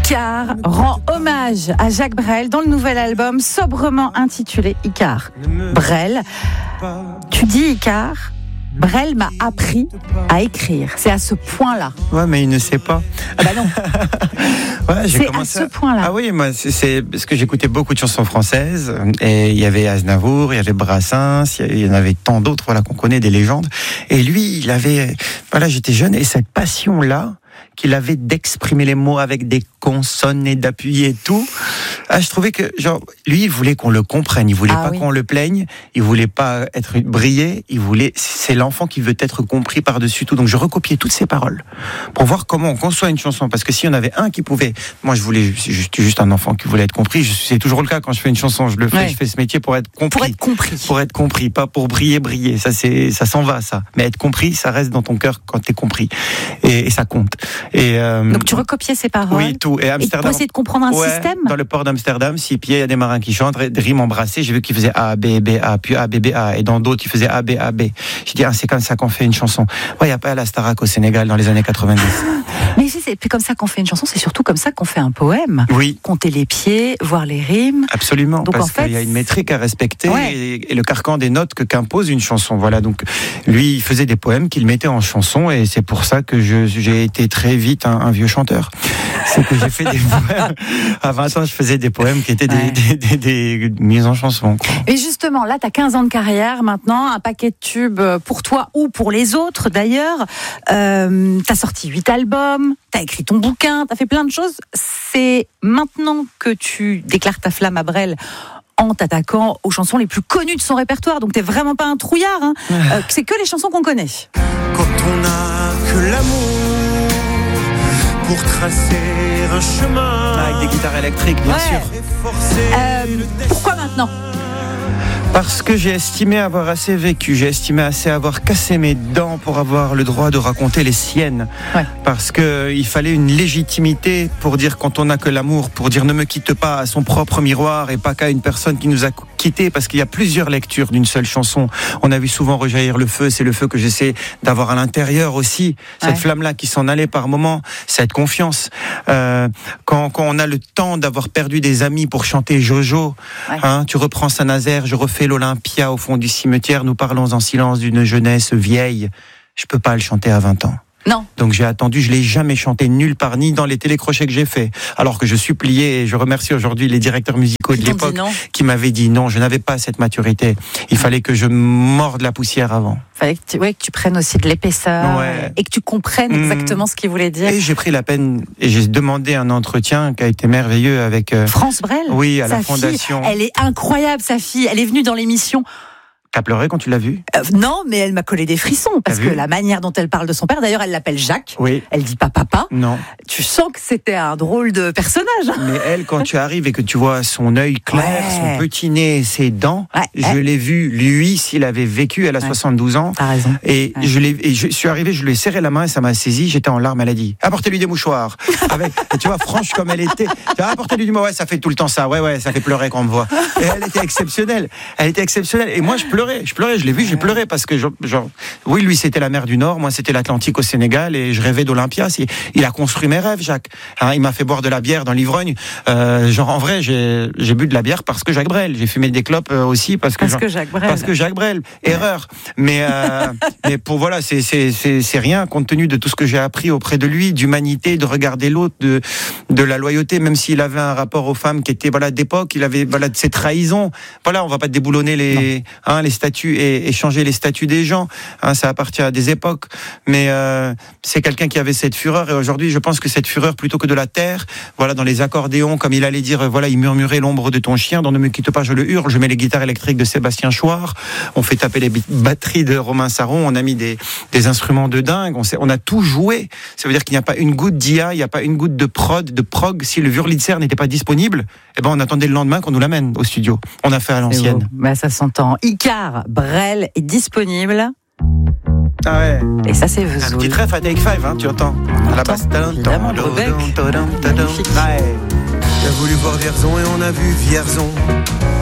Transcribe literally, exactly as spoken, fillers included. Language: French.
Icare rend hommage à Jacques Brel dans le nouvel album sobrement intitulé Icare. Brel, tu dis Icare, Brel m'a appris à écrire. C'est à ce point-là. Ouais, mais il ne sait pas. Ah bah non. Ouais, j'ai c'est commencé à ce point-là. Ah oui, moi, c'est, c'est parce que j'écoutais beaucoup de chansons françaises. Et il y avait Aznavour, il y avait Brassens, il y en avait tant d'autres, voilà, qu'on connaît, des légendes. Et lui, il avait, voilà, j'étais jeune, et cette passion-là, qu'il avait d'exprimer les mots avec des consonnes et d'appuyer et tout. Ah, je trouvais que, genre, lui, il voulait qu'on le comprenne. Il voulait ah, pas oui. qu'on le plaigne. Il voulait pas être brillé. Il voulait, c'est l'enfant qui veut être compris par-dessus tout. Donc, je recopiais toutes ses paroles pour voir comment on conçoit une chanson. Parce que s'il y en avait un qui pouvait, moi, je voulais juste, juste un enfant qui voulait être compris. C'est toujours le cas quand je fais une chanson. Je le fais, ouais. je fais ce métier pour être compris. Pour être compris. Pour être compris. Pas pour briller, briller. Ça, c'est, ça s'en va, ça. Mais être compris, ça reste dans ton cœur quand t'es compris. Et, et ça compte. Et, euh, Donc, tu recopiais ses paroles. Oui, tout. Et Amsterdam. Et pour essayer de comprendre un ouais, système. Dans le port d'Amsterdam, si pieds, il y a des marins qui chantent, des rimes embrassées. J'ai vu qu'ils faisaient A, B, B, A, puis A, B, B, A. Et dans d'autres, ils faisaient A, B, A, B. J'ai dit, ah, c'est comme ça qu'on fait une chanson. Ouais, il n'y a pas la Starac au Sénégal dans les années quatre-vingt-dix. Mais ici, c'est plus comme ça qu'on fait une chanson, c'est surtout comme ça qu'on fait un poème. Oui. Compter les pieds, voir les rimes. Absolument. Donc, parce en fait, qu'il y a une métrique à respecter ouais. et, et le carcan des notes que qu'impose une chanson. Voilà. Donc, lui, il faisait des poèmes qu'il mettait en chanson et c'est pour ça que je, j'ai été très vite un, un vieux chanteur. C'est que j'ai fait des poèmes. À vingt ans, je faisais des poèmes qui étaient des, ouais. des, des, des, des mises en chanson. Quoi. Et justement, là, tu as quinze ans de carrière maintenant, un paquet de tubes pour toi ou pour les autres d'ailleurs. Euh, tu as sorti huit albums, tu as écrit ton bouquin, tu as fait plein de choses. C'est maintenant que tu déclares ta flamme à Brel en t'attaquant aux chansons les plus connues de son répertoire. Donc, t'es vraiment pas un trouillard. Hein. Euh, c'est que les chansons qu'on connaît. Quand on n'a que l'amour pour tracer un chemin. Avec des guitares électriques, bien ouais. sûr. Euh, pourquoi maintenant ? Parce que j'ai estimé avoir assez vécu, j'ai estimé assez avoir cassé mes dents pour avoir le droit de raconter les siennes. Ouais. Parce qu'il fallait une légitimité pour dire quand on n'a que l'amour, pour dire ne me quitte pas à son propre miroir et pas qu'à une personne qui nous a quittés. Parce qu'il y a plusieurs lectures d'une seule chanson. On a vu souvent rejaillir le feu, c'est le feu que j'essaie d'avoir à l'intérieur aussi. Cette ouais. flamme-là qui s'en allait par moments, cette confiance. Euh, quand, quand on a le temps d'avoir perdu des amis pour chanter Jojo, ouais. hein, tu reprends Saint-Nazaire, je refais l'Olympia au fond du cimetière, nous parlons en silence d'une jeunesse vieille. Je peux pas le chanter à vingt ans. Non. Donc j'ai attendu, je l'ai jamais chanté nulle part, ni dans les télécrochets que j'ai fait. Alors que je suppliais, et je remercie aujourd'hui les directeurs musicaux de l'époque qui m'avaient dit non, je n'avais pas cette maturité. Il fallait que je morde la poussière avant. Il fallait que tu, ouais, que tu prennes aussi de l'épaisseur ouais. et que tu comprennes mmh. exactement ce qu'il voulait dire. Et j'ai pris la peine, et j'ai demandé un entretien qui a été merveilleux avec... Euh, France Brel. Oui, à sa la fondation. Fille, elle est incroyable, sa fille. Elle est venue dans l'émission. T'as pleuré quand tu l'as vue ? euh, Non, mais elle m'a collé des frissons parce que la manière dont elle parle de son père, d'ailleurs, elle l'appelle Jacques. Oui. Elle dit pas papa. Non. Tu sens que c'était un drôle de personnage. Mais elle, quand tu arrives et que tu vois son œil clair, ouais. son petit nez, ses dents, ouais, je ouais. l'ai vu. Lui, s'il avait vécu, elle a ouais. soixante-douze ans. T'as raison. Et ouais. je l'ai, et je suis arrivé, je lui ai serré la main et ça m'a saisi. J'étais en larmes. Elle a dit apportez-lui des mouchoirs. Avec, tu vois, franche comme elle était. Apportez-lui du mot. Ouais, ça fait tout le temps ça. Ouais, ouais, ça fait pleurer quand on me voit. Et elle était exceptionnelle. Elle était exceptionnelle. Et moi, je pleurais. Je pleurais. Je l'ai vu. J'ai pleuré parce que, genre, genre, oui, lui, c'était la mer du Nord, moi, c'était l'Atlantique au Sénégal, et je rêvais d'Olympia. Il a construit mes rêves, Jacques. Hein, il m'a fait boire de la bière dans l'ivrogne. Euh, genre, en vrai, j'ai, j'ai bu de la bière parce que Jacques Brel. J'ai fumé des clopes aussi parce que, parce genre, que Jacques Brel. Parce que Jacques Brel. Erreur. Mais, euh, mais pour, voilà, c'est, c'est, c'est, c'est rien compte tenu de tout ce que j'ai appris auprès de lui, d'humanité, de regarder l'autre, de, de la loyauté, même s'il avait un rapport aux femmes qui était, voilà, d'époque, il avait, voilà, de ses trahisons. Voilà, on va pas déboulonner les, hein, les statuts et, et changer les statuts des gens, hein, ça appartient à des époques, mais euh, c'est quelqu'un qui avait cette fureur, et aujourd'hui je pense que cette fureur, plutôt que de la taire, voilà, dans les accordéons, comme il allait dire, voilà, il murmurait l'ombre de ton chien, dans Ne me quitte pas, je le hurle, je mets les guitares électriques de Sébastien Chouard, on fait taper les batteries de Romain Saron, on a mis des, des instruments de dingue, on, sait, on a tout joué, ça veut dire qu'il n'y a pas une goutte d'I A, il n'y a pas une goutte de prod, de prog, si le Wurlitzer n'était pas disponible, eh ben on attendait le lendemain qu'on nous l'amène au studio, on a fait à l'ancienne. Bah, ça s'entend. Icare Brel est disponible. Ah ouais. Et ça, c'est un petit trèfle à Take Five, hein, tu entends à la basse. Évidemment, le bec. J'ai voulu voir Vierzon et on a vu Vierzon.